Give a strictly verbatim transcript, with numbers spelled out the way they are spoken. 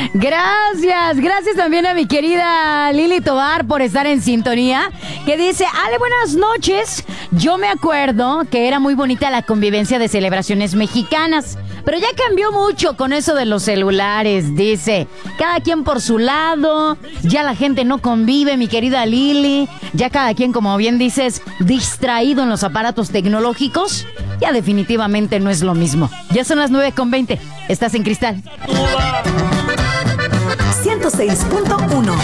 Gracias, gracias también a mi querida Lili Tobar por estar en sintonía, que dice, Ale, buenas noches. Yo me acuerdo que era muy bonita la convivencia de celebraciones mexicanas, pero ya cambió mucho con eso de los celulares, dice. Cada quien por su lado, ya la gente no convive, mi querida Lili. Ya cada quien, como bien dices, distraído en los aparatos tecnológicos. Ya definitivamente no es lo mismo. Ya son las nueve con veinte. Estás en Cristal. ciento seis punto uno